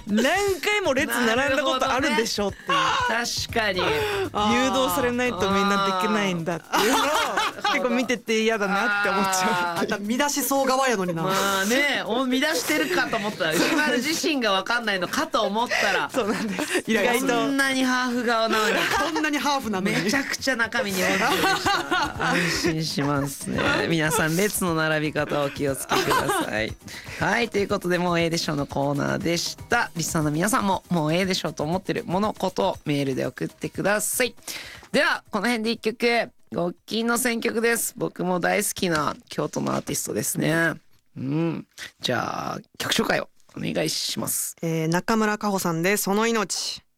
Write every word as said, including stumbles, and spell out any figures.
何回も列並んだことあるでしょっていう、 確かに誘導されないとみんなできないんだっていうのを結構見てて嫌だなって思っちゃう。 あんた見出しそう側やのにな。 まあね、お見出してるかと思ったら石丸自身が分かんないのかと思ったらそうなんです。 意外そとんなにハーフ顔なのにこんなにハーフなのにめちゃくちゃ中身日本人でした安心しますね。皆さん列の並び方お気をつけください。はい、ということでもうええでしょうのコーナーでした。リスナーの皆さんももうええでしょうと思ってるものことをメールで送ってください。ではこの辺で一曲ごっきんの選曲です。僕も大好きな京都のアーティストですね。うん、じゃあ曲紹介をお願いします。 えー、中村佳穂さんでその命。